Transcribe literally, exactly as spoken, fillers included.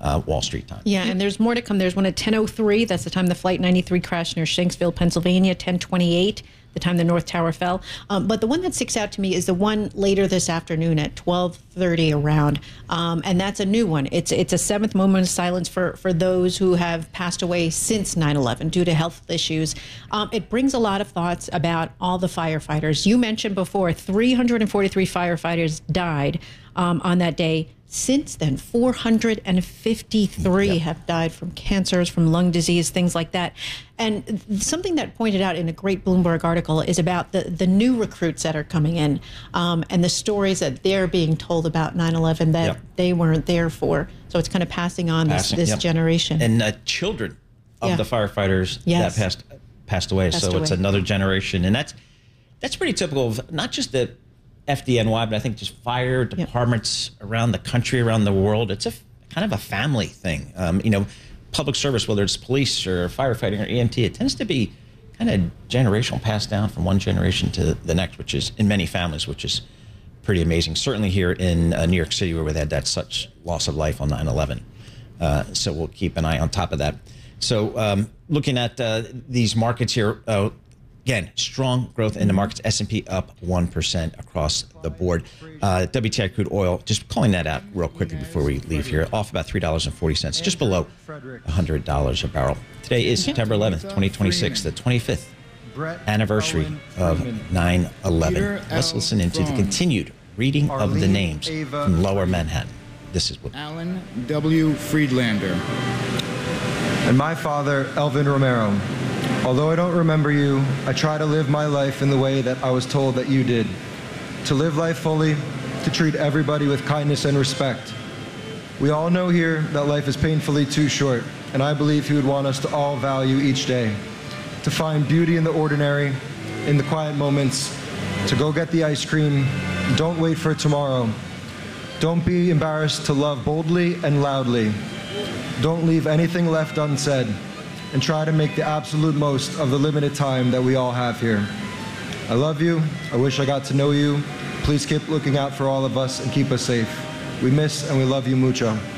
uh, Wall Street time. Yeah, and there's more to come. There's one at ten oh three. That's the time the Flight ninety-three crashed near Shanksville, Pennsylvania. ten twenty-eight, the time the North Tower fell. Um, but the one that sticks out to me is the one later this afternoon at twelve thirty around. Um, and that's a new one. It's it's a seventh moment of silence for, for those who have passed away since nine eleven due to health issues. Um, it brings a lot of thoughts about all the firefighters. You mentioned before, three hundred forty-three firefighters died um, on that day. Since then, four hundred fifty-three yep. have died from cancers, from lung disease, things like that. And something that pointed out in a great Bloomberg article is about the, the new recruits that are coming in um, and the stories that they're being told about nine eleven that yep. they weren't there for. So it's kind of passing on passing, this, this yep. generation. And uh, children of yeah. the firefighters yes. that passed passed away. Passed so away. It's another generation. And that's, that's pretty typical of not just the F D N Y, but I think just fire departments yep. around the country, around the world. It's a kind of a family thing. Um, you know, public service, whether it's police or firefighting or E M T, it tends to be kind of generational, passed down from one generation to the next, which is in many families, which is pretty amazing. Certainly here in uh, New York City, where we had that such loss of life on nine eleven. Uh, so we'll keep an eye on top of that. So um, looking at uh, these markets here, uh, again, strong growth in the markets. S and P up one percent across the board. Uh, W T I crude oil, just calling that out real quickly before we leave here, off about three dollars and forty cents, just below one hundred dollars a barrel. Today is September eleventh, twenty twenty-six, the twenty-fifth anniversary of nine eleven. Let's listen into the continued reading of the names from Lower Manhattan. This is what Alan W. Friedlander. And my father, Elvin Romero. Although I don't remember you, I try to live my life in the way that I was told that you did. To live life fully, to treat everybody with kindness and respect. We all know here that life is painfully too short, and I believe he would want us to all value each day. To find beauty in the ordinary, in the quiet moments, to go get the ice cream, don't wait for tomorrow. Don't be embarrassed to love boldly and loudly. Don't leave anything left unsaid, and try to make the absolute most of the limited time that we all have here. I love you. I wish I got to know you. Please keep looking out for all of us and keep us safe. We miss and we love you mucho.